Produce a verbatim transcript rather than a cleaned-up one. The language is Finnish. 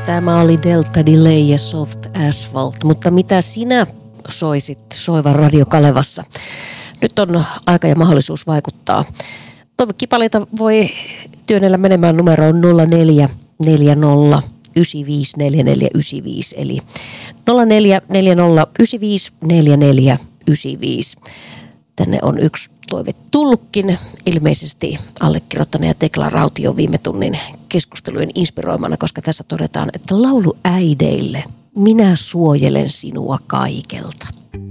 Tämä oli Delta Delay ja Soft Asphalt, mutta mitä sinä soisit soivan Radio Kalevassa? Nyt on aika ja mahdollisuus vaikuttaa. Toivekipaleita voi työnnellä menemään numeroon nolla neljä neljä nolla yhdeksän viisi neljä neljä yhdeksän viisi eli nolla neljä neljä nolla yhdeksän viisi neljä neljä yhdeksän viisi. Tänne on yksi toive tullutkin, ilmeisesti allekirjoittaneen ja Tekla Rautio viime tunnin keskustelujen inspiroimana, koska tässä todetaan, että laulu äideille, minä suojelen sinua kaikelta.